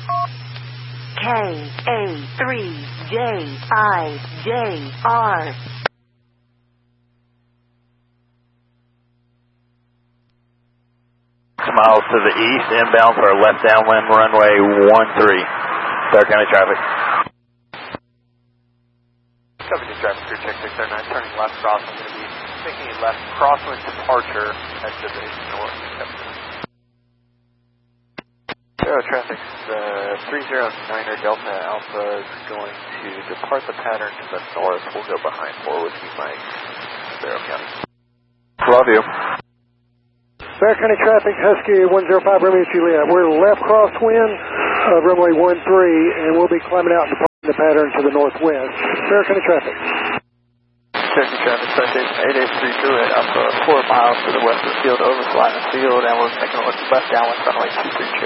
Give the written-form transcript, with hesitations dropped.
KA3JIJR. Miles to the east, inbound for left downwind runway 13. Starr County traffic. Copy traffic through check 609, turning left crosswind, going to be making a left crosswind departure at the north. Zero traffic, 309er Delta Alpha is going to depart the pattern to the north. We'll go behind 4 with you, Mike. Sparrow County. Love you. Sparrow County traffic, Husky 105 Romeo Juliet. We're left crosswind of runway 13, and we'll be climbing out and departing the pattern to the northwest. Sparrow County traffic. Checking traffic, Citation 883 Juliet, Alpha 4 miles to the west of the field, overflying the field, and we're making a left downwind runway 23.